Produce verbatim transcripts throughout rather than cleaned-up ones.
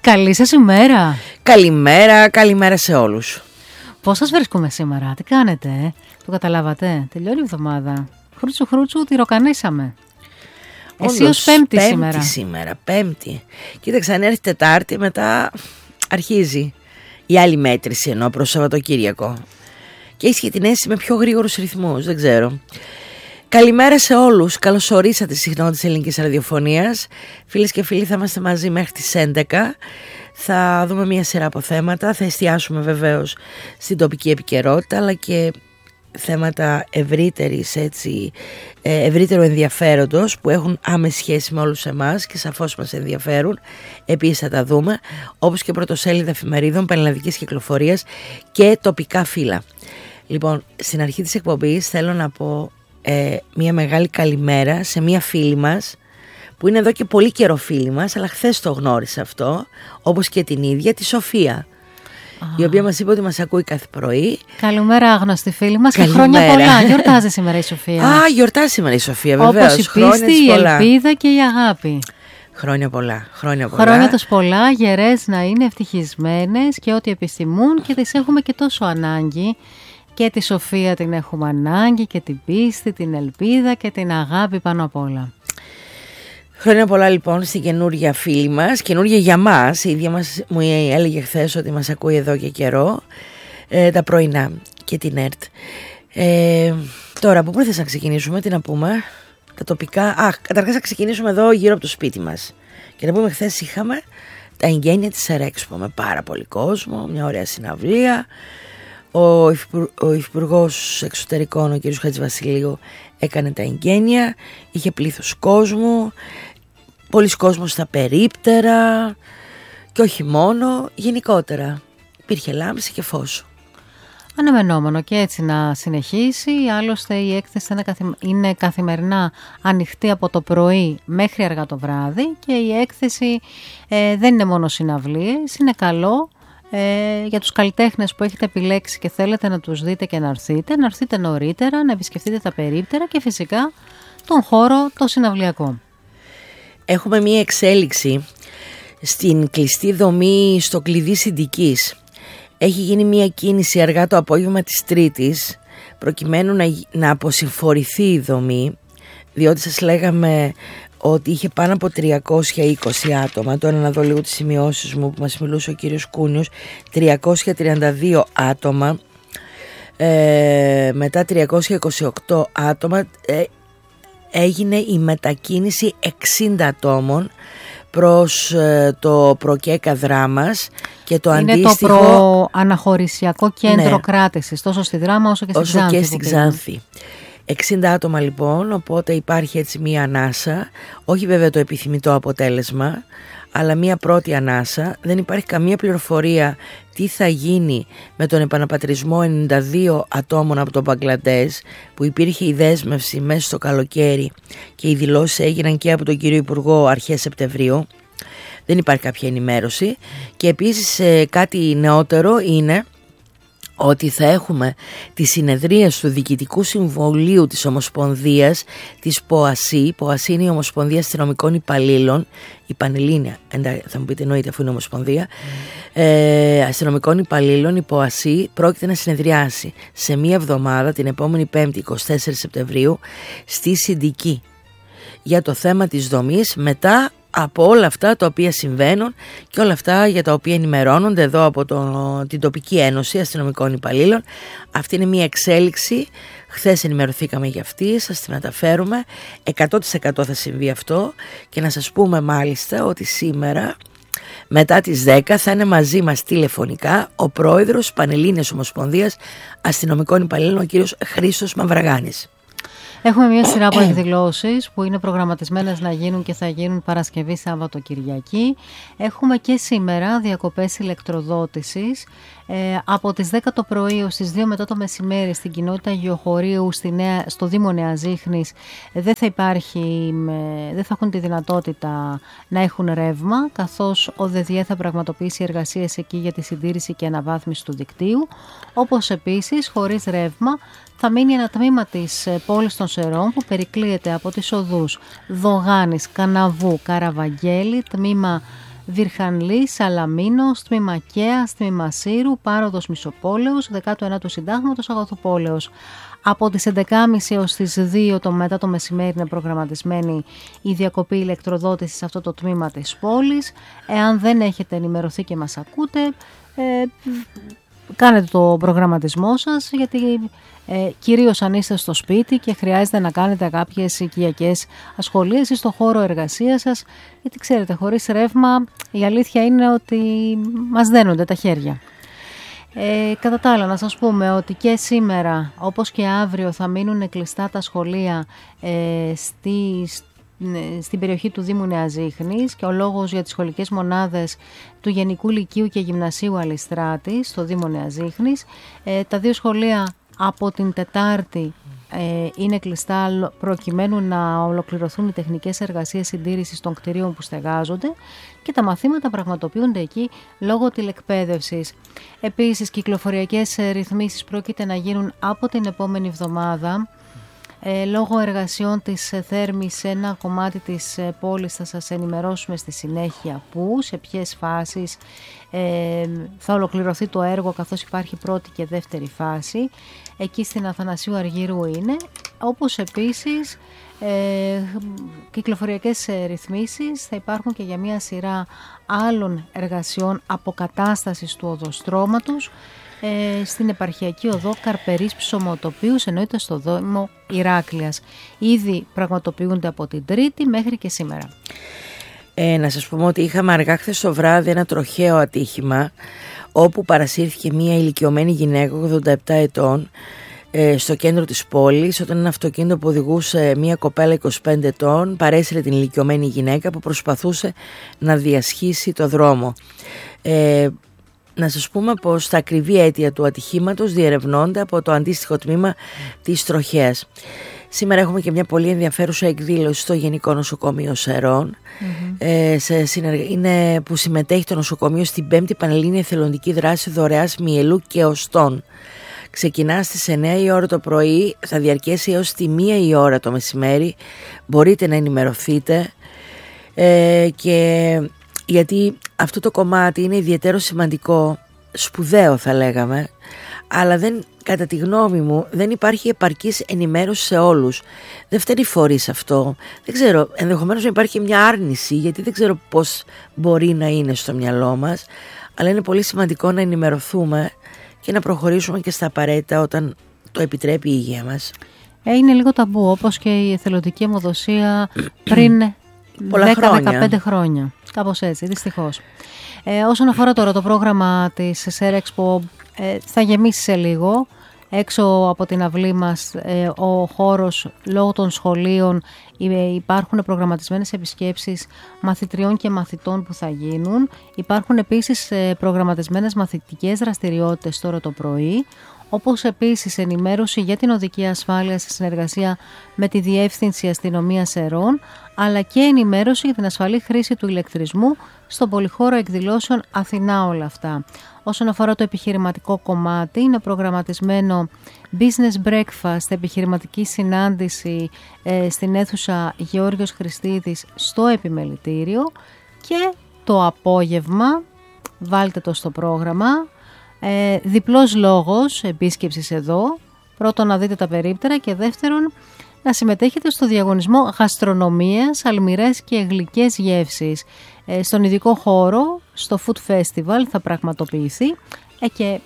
Καλή σας ημέρα. Καλημέρα, καλημέρα σε όλους. Πώς σας βρίσκουμε σήμερα, τι κάνετε, ε? Το καταλάβατε, τελειώνει η εβδομάδα. Χρούτσου χρούτσου τη ροκανίσαμε. Εσύ ως πέμπτη, πέμπτη σήμερα. σήμερα, πέμπτη. Κοίταξε, αν έρθει Τετάρτη, μετά αρχίζει η άλλη μέτρηση, ενώ προς Σαββατοκύριακο. Και έχει την αίσθηση με πιο γρήγορους ρυθμούς, δεν ξέρω. Καλημέρα σε όλους, καλώς ορίσατε στη συχνότητα της ελληνικής ραδιοφωνίας. Φίλες και φίλοι, θα είμαστε μαζί μέχρι τις έντεκα. Θα δούμε μια σειρά από θέματα, θα εστιάσουμε βεβαίως στην τοπική επικαιρότητα, αλλά και θέματα ευρύτερης, έτσι, ευρύτερου ενδιαφέροντος που έχουν άμεση σχέση με όλους εμάς και σαφώς μας ενδιαφέρουν. Επίσης θα τα δούμε, όπως και πρωτοσέλιδα εφημερίδων πανελλαδικής κυκλοφορίας και τοπικά φύλλα. Λοιπόν, στην αρχή της εκπομπής θέλω να πω ε, μια μεγάλη καλημέρα σε μια φίλη μας που είναι εδώ και πολύ καιρό φίλη μας, αλλά χθες το γνώρισα αυτό, όπως και την ίδια, τη Σοφία, ah. η οποία μας είπε ότι μας ακούει κάθε πρωί. Καλημέρα άγνωστη φίλη μας. Καλημέρα. Και χρόνια πολλά. Γιορτάζει σήμερα η Σοφία. Α, γιορτάζει σήμερα η Σοφία, βεβαίως. Όπως η πίστη, η ελπίδα και η αγάπη. Χρόνια πολλά, χρόνια πολλά. Χρόνια τους πολλά, γερές να είναι, ευτυχισμένες και ό,τι επιστημούν, και τις έχουμε και τόσο ανάγκη. Και τη Σοφία την έχουμε ανάγκη, και την πίστη, την ελπίδα και την αγάπη πάνω απ' όλα. Χρόνια πολλά λοιπόν στην καινούργια φίλη μας, καινούργια για μας. Η ίδια μας μου έλεγε χθες ότι μας ακούει εδώ και καιρό, ε, τα πρωινά και την ΕΡΤ. Ε, τώρα, από πού θες να ξεκινήσουμε, τι να πούμε, τα τοπικά. Α, καταρχάς να ξεκινήσουμε εδώ γύρω από το σπίτι μας. Και να πούμε, χθες είχαμε τα εγγένεια της Σερέξπο με πάρα πολύ κόσμο, μια ωραία συναυλία. Ο, υφυπουργ, ο Υφυπουργός Εξωτερικών, ο κ. Χατζηβασιλείου, έκανε τα εγγένεια, είχε πλήθος κόσμου, πολλοί κόσμος στα περίπτερα και όχι μόνο, γενικότερα υπήρχε λάμψη και φως. Αναμενόμενο και έτσι να συνεχίσει, άλλωστε η έκθεση είναι, καθη... είναι καθημερινά ανοιχτή από το πρωί μέχρι αργά το βράδυ, και η έκθεση ε, δεν είναι μόνο συναυλίες, είναι καλό Ε, για τους καλλιτέχνες που έχετε επιλέξει και θέλετε να τους δείτε και να έρθετε, να έρθετε νωρίτερα, να επισκεφτείτε τα περίπτερα και φυσικά τον χώρο το συναυλιακό. Έχουμε μία εξέλιξη στην κλειστή δομή στο κλειδί Συντικής. Έχει γίνει μία κίνηση αργά το απόγευμα της Τρίτης προκειμένου να, να αποσυμφορηθεί η δομή, διότι σας λέγαμε ότι είχε πάνω από τριακόσια είκοσι άτομα. Τώρα να δω λίγο τις σημειώσεις μου που μας μιλούσε ο κύριος Κούνιος. τριακόσια τριάντα δύο άτομα, ε, μετά τριακόσια είκοσι οκτώ άτομα, ε, έγινε η μετακίνηση εξήντα ατόμων προς ε, το Προκέκα Δράμας και το είναι αντίστοιχο... Είναι το προαναχωρησιακό κέντρο, ναι, κράτησης, τόσο στη Δράμα όσο και στη όσο Ξάνθη. Και στη Ξάνθη. εξήντα άτομα λοιπόν, οπότε υπάρχει έτσι μία ανάσα, όχι βέβαια το επιθυμητό αποτέλεσμα, αλλά μία πρώτη ανάσα. Δεν υπάρχει καμία πληροφορία τι θα γίνει με τον επαναπατρισμό ενενήντα δύο ατόμων από τον Μπαγκλαντές, που υπήρχε η δέσμευση μέσα στο καλοκαίρι και οι δηλώσεις έγιναν και από τον κύριο Υπουργό αρχές Σεπτεμβρίου. Δεν υπάρχει κάποια ενημέρωση. Και επίσης κάτι νεότερο είναι ότι θα έχουμε τη συνεδρία του Διοικητικού Συμβουλίου της Ομοσπονδίας της ΠΟΑΣΥ. ΠΟΑΣΥ είναι η Ομοσπονδία Αστυνομικών Υπαλλήλων, η Πανελλήνια, θα μου πείτε εννοείται αφού είναι Ομοσπονδία, mm. ε, Αστυνομικών Υπαλλήλων, η ΠΟΑΣΥ πρόκειται να συνεδριάσει σε μία εβδομάδα, την επόμενη Πέμπτη εικοστή τέταρτη Σεπτεμβρίου, στη Συντική, για το θέμα της δομής, μετά από όλα αυτά τα οποία συμβαίνουν και όλα αυτά για τα οποία ενημερώνονται εδώ από το, την τοπική ένωση αστυνομικών υπαλλήλων. Αυτή είναι μια εξέλιξη, χθες ενημερωθήκαμε για αυτή, σας τη μεταφέρουμε, εκατό τοις εκατό θα συμβεί αυτό, και να σας πούμε μάλιστα ότι σήμερα μετά τις δέκα θα είναι μαζί μας τηλεφωνικά ο πρόεδρος Πανελλήνιας Ομοσπονδίας Αστυνομικών Υπαλλήλων, ο κύριος Χρήστος Μαυραγάνης. Έχουμε μια σειρά από εκδηλώσεις που είναι προγραμματισμένες να γίνουν και θα γίνουν Παρασκευή, Σάββατο, Κυριακή. Έχουμε και σήμερα διακοπές ηλεκτροδότησης. Ε, από τις δέκα το πρωί ως τις δύο μετά το μεσημέρι στην κοινότητα Γεωχωρίου στη Νέα, στο Δήμο Νέας Ζήχνης δεν θα υπάρχει, δεν θα έχουν τη δυνατότητα να έχουν ρεύμα, καθώς ο ΔΔΕ θα πραγματοποιήσει εργασίες εκεί για τη συντήρηση και αναβάθμιση του δικτύου, όπως επίσης χωρίς ρεύμα θα μείνει ένα τμήμα της πόλης των Σερών που περικλείεται από τις οδούς Δογάνης, Καναβού, Καραβαγγέλη, τμήμα Βυρχανλή, Σαλαμίνος, τμήμα Κέας, τμήμα Σύρου, πάροδος Μισοπόλεως, δέκατο ένατο συντάγματος Αγαθοπόλεως. Από τις έντεκα και μισή έως τις δύο το μετά το μεσημέρι είναι προγραμματισμένη η διακοπή ηλεκτροδότησης σε αυτό το τμήμα της πόλης. Εάν δεν έχετε ενημερωθεί και μας ακούτε, ε, κάνετε το προγραμματισμό σας, γιατί ε, κυρίως αν είστε στο σπίτι και χρειάζεται να κάνετε κάποιες οικιακές ασχολίες ή στο χώρο εργασίας σας, γιατί ξέρετε, χωρίς ρεύμα η αλήθεια είναι ότι μας δένονται τα χέρια. Ε, κατά τα άλλα, να σας πούμε ότι και σήμερα όπως και αύριο θα μείνουν κλειστά τα σχολεία ε, στη, στην περιοχή του Δήμου Νέας Ζήχνης, και ο λόγος για τις σχολικές μονάδες του Γενικού Λυκείου και Γυμνασίου Αλιστράτης στο Δήμο Νέας Ζήχνης. Ε, τα δύο σχολεία από την Τετάρτη ε, είναι κλειστά προκειμένου να ολοκληρωθούν οι τεχνικές εργασίες συντήρησης των κτηρίων που στεγάζονται, και τα μαθήματα πραγματοποιούνται εκεί λόγω τηλεκπαίδευσης. Επίσης, κυκλοφοριακές ρυθμίσεις πρόκειται να γίνουν από την επόμενη εβδομάδα. Ε, λόγω εργασιών της Θέρμης σε ένα κομμάτι της πόλης θα σας ενημερώσουμε στη συνέχεια που, σε ποιες φάσεις ε, θα ολοκληρωθεί το έργο, καθώς υπάρχει πρώτη και δεύτερη φάση. Εκεί στην Αθανασίου Αργύρου είναι, όπως επίσης ε, κυκλοφοριακές ρυθμίσεις θα υπάρχουν και για μια σειρά άλλων εργασιών αποκατάστασης του οδοστρώματος ε, στην επαρχιακή οδό Καρπερής Ψωμοτοπίου, εννοείται στο Δήμο Ηράκλειας. Ήδη πραγματοποιούνται από την Τρίτη μέχρι και σήμερα. Ε, να σας πούμε ότι είχαμε αργά χθες το βράδυ ένα τροχαίο ατύχημα, όπου παρασύρθηκε μια ηλικιωμένη γυναίκα ογδόντα επτά ετών ε, στο κέντρο της πόλης, όταν ένα αυτοκίνητο που οδηγούσε μια κοπέλα είκοσι πέντε ετών παρέσυρε την ηλικιωμένη γυναίκα που προσπαθούσε να διασχίσει το δρόμο. Ε, να σας πούμε πως τα ακριβή αίτια του ατυχήματος διερευνώνται από το αντίστοιχο τμήμα της τροχέας. Σήμερα έχουμε και μια πολύ ενδιαφέρουσα εκδήλωση στο Γενικό Νοσοκομείο Σερών, mm-hmm. ε, σε συνεργα... είναι που συμμετέχει το νοσοκομείο στην πέμπτη Πανελλήνια Εθελοντική Δράση Δωρεάς Μυελού και Οστών. Ξεκινά στις εννιά η ώρα το πρωί, θα διαρκέσει έως τη μία η ώρα το μεσημέρι. Μπορείτε να ενημερωθείτε ε, και γιατί αυτό το κομμάτι είναι ιδιαίτερο σημαντικό, σπουδαίο θα λέγαμε, αλλά δεν, κατά τη γνώμη μου δεν υπάρχει επαρκής ενημέρωση σε όλους. Δεν φταίνει φορείς αυτό. Δεν ξέρω, ενδεχομένως να υπάρχει μια άρνηση, γιατί δεν ξέρω πώς μπορεί να είναι στο μυαλό μας, αλλά είναι πολύ σημαντικό να ενημερωθούμε και να προχωρήσουμε και στα απαραίτητα όταν το επιτρέπει η υγεία μας. Είναι λίγο ταμπού, όπως και η εθελοντική αιμοδοσία πριν δέκα με δεκαπέντε χρόνια. Κάπως έτσι, δυστυχώς. Ε, όσον αφορά τώρα το πρόγραμμα της Σερέξπο, ε, θα γεμίσει σε λίγο. Έξω από την αυλή μας ε, ο χώρος, λόγω των σχολείων, ε, υπάρχουν προγραμματισμένες επισκέψεις μαθητριών και μαθητών που θα γίνουν. Υπάρχουν επίσης ε, προγραμματισμένες μαθητικές δραστηριότητες τώρα το πρωί, όπως επίσης ενημέρωση για την οδική ασφάλεια σε συνεργασία με τη Διεύθυνση Αστυνομίας Σερών, αλλά και ενημέρωση για την ασφαλή χρήση του ηλεκτρισμού στον πολυχώρο εκδηλώσεων Αθηνά όλα αυτά. Όσον αφορά το επιχειρηματικό κομμάτι, είναι προγραμματισμένο business breakfast, επιχειρηματική συνάντηση ε, στην αίθουσα Γεώργιος Χριστίδης στο επιμελητήριο, και το απόγευμα, βάλτε το στο πρόγραμμα, ε, διπλός λόγος επίσκεψης εδώ. Πρώτον, να δείτε τα περίπτερα, και δεύτερον, να συμμετέχετε στο διαγωνισμό γαστρονομίας, αλμυρές και γλυκές γεύσεις. Ε, στον ειδικό χώρο, στο Food Festival θα πραγματοποιηθεί ε, και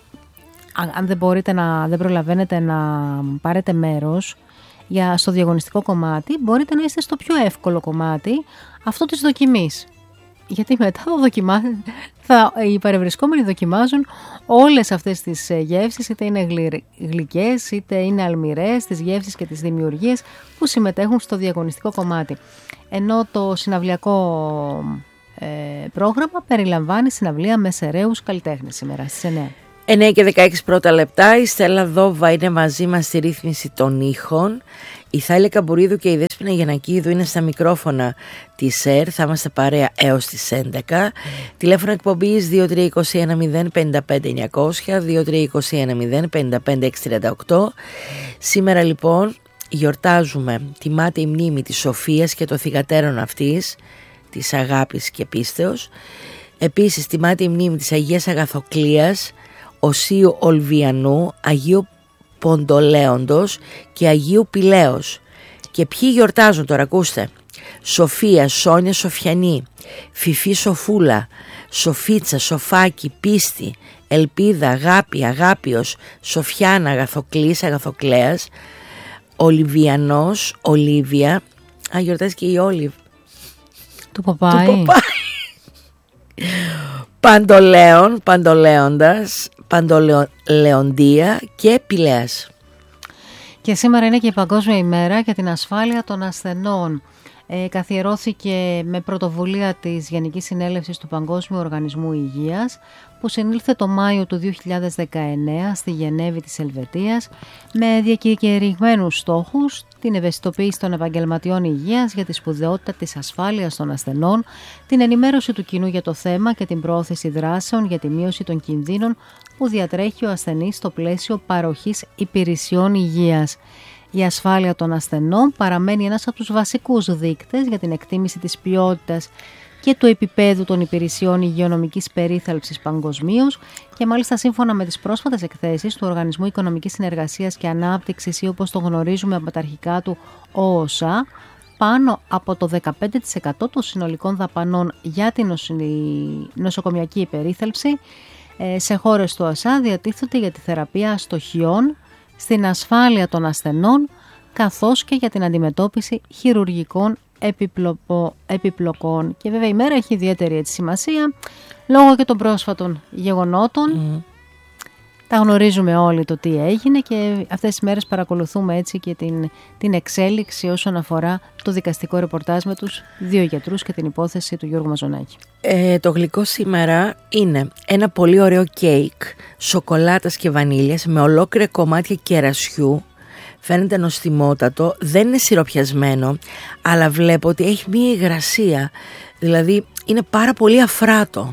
αν, αν δεν μπορείτε να, δεν προλαβαίνετε να πάρετε μέρος για, στο διαγωνιστικό κομμάτι, μπορείτε να είστε στο πιο εύκολο κομμάτι, αυτό της δοκιμής. Γιατί μετά θα δοκιμά... θα... οι παρευρισκόμενοι δοκιμάζουν όλες αυτές τις γεύσεις, είτε είναι γλυκές είτε είναι αλμυρές, τις γεύσεις και τις δημιουργίες που συμμετέχουν στο διαγωνιστικό κομμάτι. Ενώ το συναυλιακό ε, πρόγραμμα περιλαμβάνει συναυλία με σεραίους καλλιτέχνες σήμερα στις εννιά. εννιά και δεκαέξι πρώτα λεπτά, η Στέλλα Δόβα είναι μαζί μας στη ρύθμιση των ήχων. Η Θάλια Καμπουρίδου και η Δέσποινα Γιαννακίδου είναι στα μικρόφωνα της ΕΡ. Θα είμαστε παρέα έως τις έντεκα. Mm. Τηλέφωνο εκπομπής δύο τρία δύο ένα μηδέν πέντε πέντε εννιακόσια, δύο τρία δύο ένα μηδέν πέντε πέντε έξι τρία οκτώ. Σήμερα λοιπόν γιορτάζουμε, τιμάται η μνήμη της Σοφίας και των θυγατέρων αυτής, της αγάπης και πίστεως. Επίσης τιμάται η μνήμη της Αγίας Αγαθοκλίας, Οσίου Ολβιανού, Αγίου Ποντολέοντος και Αγίου Πηλαίος. Και ποιοι γιορτάζουν τώρα, ακούστε: Σοφία, Σόνια Σοφιανή, Φιφή Σοφούλα, Σοφίτσα, Σοφάκη, Πίστη, Ελπίδα, Αγάπη, Αγάπιος, Σοφιάνα, Αγαθοκλής, Αγαθοκλέας, Ολιβιανός, Ολίβια. Α, γιορτάζει και η Όλιβ του Παπάη, του Παπάη. Παντολέον, Παντολέοντας, Παντολεοντία και Πηλαίας. Και σήμερα είναι και η Παγκόσμια ημέρα για την ασφάλεια των ασθενών. Ε, καθιερώθηκε με πρωτοβουλία της Γενικής Συνέλευσης του Παγκόσμιου Οργανισμού Υγείας, που συνήλθε το Μάιο του δύο χιλιάδες δεκαεννέα στη Γενέβη της Ελβετίας, με διακεκηρυγμένους στόχους: την ευαισθητοποίηση των επαγγελματιών υγείας για τη σπουδαιότητα της ασφάλειας των ασθενών, την ενημέρωση του κοινού για το θέμα και την προώθηση δράσεων για τη μείωση των κινδύνων που διατρέχει ο ασθενής στο πλαίσιο παροχής υπηρεσιών υγείας. Η ασφάλεια των ασθενών παραμένει ένας από τους βασικούς δείκτες για την εκτίμηση της ποιότητας και του επίπεδου των υπηρεσιών υγειονομικής περίθαλψης παγκοσμίως, και μάλιστα σύμφωνα με τις πρόσφατες εκθέσεις του Οργανισμού Οικονομικής Συνεργασίας και Ανάπτυξης, ή όπως το γνωρίζουμε από τα αρχικά του Ο Ο Σ Α, πάνω από το δεκαπέντε τοις εκατό των συνολικών δαπανών για την νοσοκομιακή περίθαλψη σε χώρες του Ο Σ Α διατίθεται για τη θεραπεία αστοχιών, στην ασφάλεια των ασθενών, καθώς και για την αντιμετώπιση χειρουργικών επιπλοπο, επιπλοκών. Και βέβαια η μέρα έχει ιδιαίτερη έτσι σημασία λόγω και των πρόσφατων γεγονότων. Mm. Τα γνωρίζουμε όλοι το τι έγινε, και αυτές τις μέρες παρακολουθούμε έτσι και την, την εξέλιξη όσον αφορά το δικαστικό ρεπορτάζ με τους δύο γιατρούς και την υπόθεση του Γιώργου Μαζονάκη. Ε, το γλυκό σήμερα είναι ένα πολύ ωραίο κέικ σοκολάτας και βανίλιας με ολόκληρα κομμάτια κερασιού. Φαίνεται νοστιμότατο, δεν είναι σιροπιασμένο, αλλά βλέπω ότι έχει μία υγρασία, δηλαδή είναι πάρα πολύ αφράτο.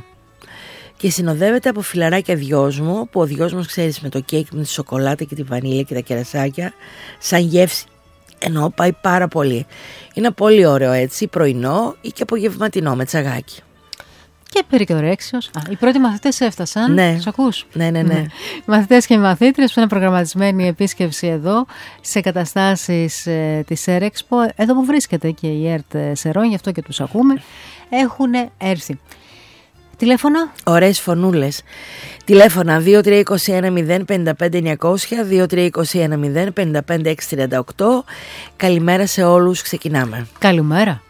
Και συνοδεύεται από φιλαράκια δυόσμου, που ο δυόσμος, ξέρεις, με το κέικ, με τη σοκολάτα και τη βανίλια και τα κερασάκια, σαν γεύση, ενώ πάει πάρα πολύ. Είναι πολύ ωραίο έτσι, πρωινό ή και απογευματινό με τσαγάκι. Και περικορέξιος. Α, οι πρώτοι μαθητές έφτασαν. Ναι. Τους ακούς? Ναι, ναι, ναι. ναι. Μαθητές και μαθήτρες που είναι προγραμματισμένη η επίσκεψη εδώ σε καταστάσεις ε, της Έρεξπο, εδώ που βρίσκεται και η ΕΡΤ Σερών, γι' αυτό και τους ακούμε, έχουν έρθει. Τηλέφωνα. Ωραίες φωνούλες. Τηλέφωνα δύο τρία δύο ένα μηδέν πέντε πέντε εννιακόσια, δύο τρία δύο ένα μηδέν πέντε πέντε έξι τριάντα οκτώ. Καλημέρα σε όλους, ξεκινάμε. Καλημέρα.